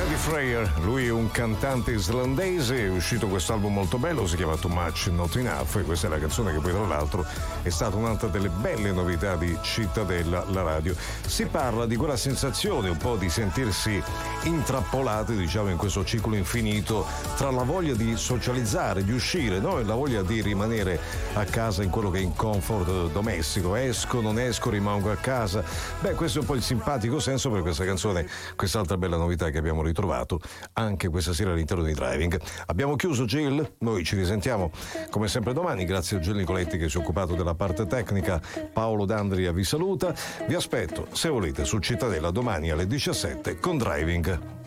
Freyer, lui è un cantante islandese, è uscito questo album molto bello, si chiama Too Much Not Enough, e questa è la canzone che poi tra l'altro è stata un'altra delle belle novità di Cittadella, la radio. Si parla di quella sensazione un po' di sentirsi intrappolati, diciamo, in questo ciclo infinito tra la voglia di socializzare, di uscire, no? E la voglia di rimanere a casa in quello che è in comfort domestico. Esco, non esco, rimango a casa. Beh, questo è un po' il simpatico senso per questa canzone, quest'altra bella novità che abbiamo ritrovato anche questa sera all'interno di Driving. Abbiamo chiuso, Jill, noi ci risentiamo come sempre domani, grazie a Jill Nicoletti che si è occupato della parte tecnica. Paolo D'Andria vi saluta, vi aspetto se volete su Cittadella domani alle 17 con Driving.